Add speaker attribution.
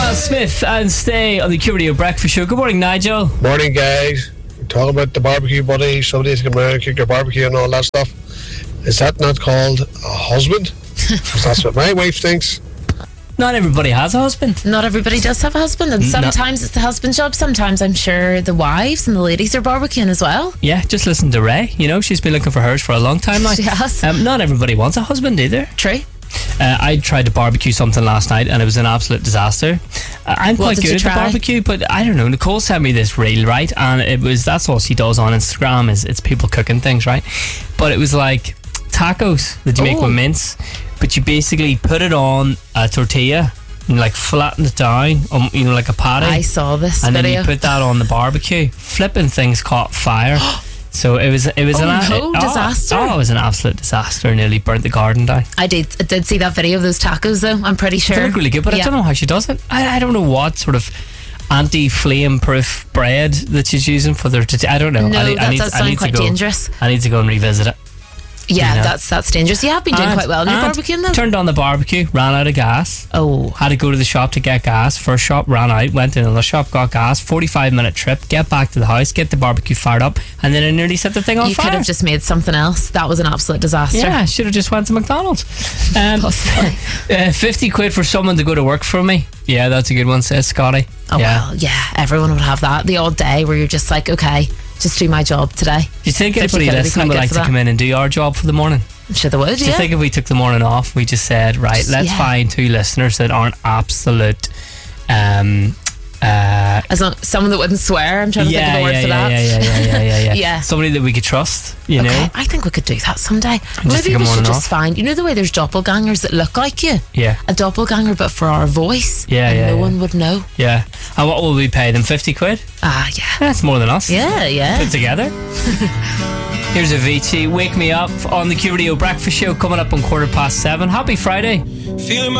Speaker 1: Smith and Stay on the QRadio Breakfast Show. Good morning, Nigel.
Speaker 2: Morning, guys. We're talking about the barbecue buddy. Somebody's coming around and kick your barbecue and all that stuff. Is that not called a husband? 'Cause that's what my wife thinks.
Speaker 1: Not everybody has a husband.
Speaker 3: Not everybody does have a husband, and sometimes it's the husband's job. Sometimes I'm sure the wives and the ladies are barbecuing as well.
Speaker 1: Yeah, just listen to Ray. You know, she's been looking for hers for a long time now.
Speaker 3: She has.
Speaker 1: Not everybody wants a husband either.
Speaker 3: True.
Speaker 1: I tried to barbecue something last night and it was an absolute disaster. I'm quite good at the barbecue, but I don't know. Nicole sent me this reel, right? And that's all she does on Instagram is it's people cooking things, right? But it was like tacos that you make with mince, but you basically put it on a tortilla and like flatten it down, like a patty.
Speaker 3: I saw this
Speaker 1: and
Speaker 3: video.
Speaker 1: then you put that on the barbecue. Flipping things caught fire. So it was
Speaker 3: disaster.
Speaker 1: It was an absolute disaster. Nearly burnt the garden down.
Speaker 3: I did see that video of those tacos though. I'm pretty sure
Speaker 1: They look really good, but I don't know how she does it. I don't know what sort of anti-flame proof bread that she's using for their I don't know.
Speaker 3: No, that does sound quite dangerous.
Speaker 1: I need to go and revisit it.
Speaker 3: Yeah, that's dangerous. You have been doing quite well in your barbecuing though.
Speaker 1: Turned on the barbecue, ran out of gas.
Speaker 3: Oh.
Speaker 1: Had to go to the shop to get gas. First shop ran out, went to another shop, got gas. 45-minute trip, get back to the house, get the barbecue fired up, and then I nearly set the thing on fire.
Speaker 3: You could have just made something else. That was an absolute disaster.
Speaker 1: Yeah, I should have just went to McDonald's. 50 quid for someone to go to work for me. Yeah, that's a good one, says Scotty.
Speaker 3: Oh, well, yeah, everyone would have that. The odd day where you're just like, okay, just do my job today.
Speaker 1: Do you think anybody listening would like to come in and do our job for the morning?
Speaker 3: I'm sure they would,
Speaker 1: Do you think if we took the morning off, we just said, right, let's find 2 listeners that aren't absolute...
Speaker 3: as long, someone that wouldn't swear. I'm trying to think of a word for that.
Speaker 1: Yeah. Somebody that we could trust, you know.
Speaker 3: I think we could do that someday. Maybe we should just find, you know the way there's doppelgangers that look like you?
Speaker 1: Yeah.
Speaker 3: A doppelganger but for our voice. No one would know.
Speaker 1: Yeah. And what will we pay them? 50 quid?
Speaker 3: Yeah.
Speaker 1: That's more than us.
Speaker 3: Yeah.
Speaker 1: Put together. Here's Avicii, Wake Me Up on the QRadio Breakfast Show coming up on 7:15. Happy Friday.